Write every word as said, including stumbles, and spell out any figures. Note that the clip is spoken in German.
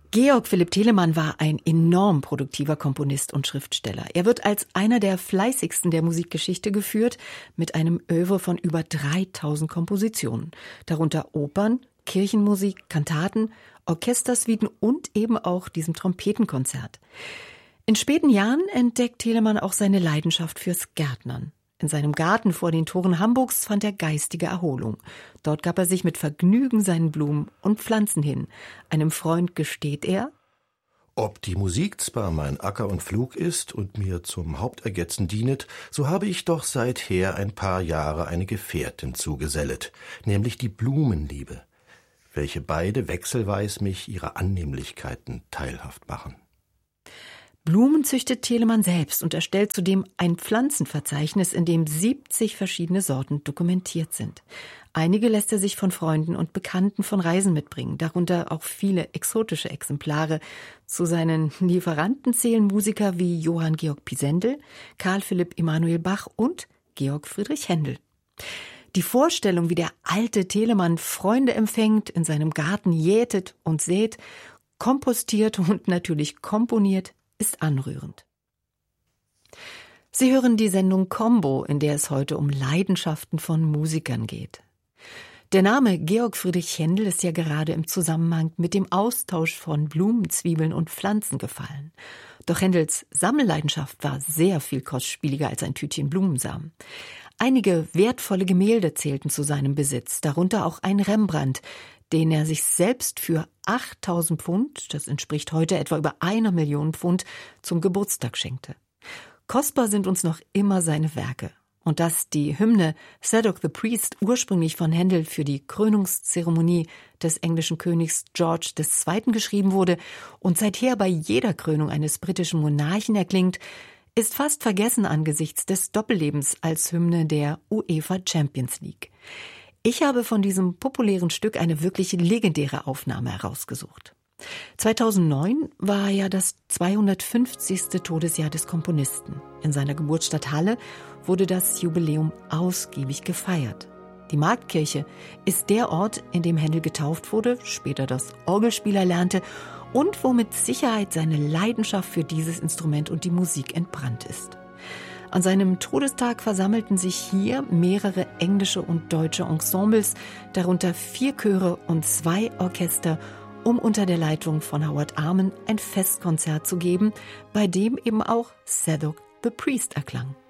Georg Philipp Telemann war ein enorm produktiver Komponist und Schriftsteller. Er wird als einer der fleißigsten der Musikgeschichte geführt, mit einem Œuvre von über dreitausend Kompositionen, darunter Opern, Kirchenmusik, Kantaten, Orchestersuiten und eben auch diesem Trompetenkonzert. In späten Jahren entdeckt Telemann auch seine Leidenschaft fürs Gärtnern. In seinem Garten vor den Toren Hamburgs fand er geistige Erholung. Dort gab er sich mit Vergnügen seinen Blumen und Pflanzen hin. Einem Freund gesteht er: Ob die Musik zwar mein Acker und Pflug ist und mir zum Hauptergetzen dienet, so habe ich doch seither ein paar Jahre eine Gefährtin zugesellet, nämlich die Blumenliebe, welche beide wechselweis mich ihrer Annehmlichkeiten teilhaft machen. Blumen züchtet Telemann selbst und erstellt zudem ein Pflanzenverzeichnis, in dem siebzig verschiedene Sorten dokumentiert sind. Einige lässt er sich von Freunden und Bekannten von Reisen mitbringen, darunter auch viele exotische Exemplare. Zu seinen Lieferanten zählen Musiker wie Johann Georg Pisendel, Karl Philipp Emanuel Bach und Georg Friedrich Händel. Die Vorstellung, wie der alte Telemann Freunde empfängt, in seinem Garten jätet und sät, kompostiert und natürlich komponiert, ist anrührend. Sie hören die Sendung Combo, in der es heute um Leidenschaften von Musikern geht. Der Name Georg Friedrich Händel ist ja gerade im Zusammenhang mit dem Austausch von Blumen, Zwiebeln und Pflanzen gefallen. Doch Händels Sammelleidenschaft war sehr viel kostspieliger als ein Tütchen Blumensamen. Einige wertvolle Gemälde zählten zu seinem Besitz, darunter auch ein Rembrandt, den er sich selbst für achttausend Pfund, das entspricht heute etwa über einer Million Pfund, zum Geburtstag schenkte. Kostbar sind uns noch immer seine Werke. Und dass die Hymne Zadok the Priest ursprünglich von Händel für die Krönungszeremonie des englischen Königs George der Zweite. Geschrieben wurde und seither bei jeder Krönung eines britischen Monarchen erklingt, ist fast vergessen angesichts des Doppellebens als Hymne der UEFA Champions League. Ich habe von diesem populären Stück eine wirklich legendäre Aufnahme herausgesucht. zweitausendneun war ja das zweihundertfünfzigste Todesjahr des Komponisten. In seiner Geburtsstadt Halle wurde das Jubiläum ausgiebig gefeiert. Die Marktkirche ist der Ort, in dem Händel getauft wurde, später das Orgelspiel erlernte und wo mit Sicherheit seine Leidenschaft für dieses Instrument und die Musik entbrannt ist. An seinem Todestag versammelten sich hier mehrere englische und deutsche Ensembles, darunter vier Chöre und zwei Orchester, um unter der Leitung von Howard Arman ein Festkonzert zu geben, bei dem eben auch Zadok the Priest erklang.